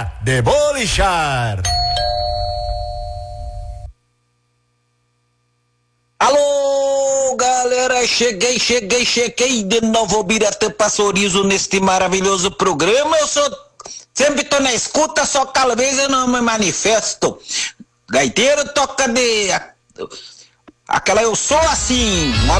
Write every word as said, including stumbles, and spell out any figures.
Hora de bolichar. Alô, galera, cheguei, cheguei, cheguei de novo Biratã Sorriso neste maravilhoso programa. Eu sou, sempre tô na escuta, só que às vezes eu não me manifesto. Gaiteiro toca de aquela eu sou assim. Um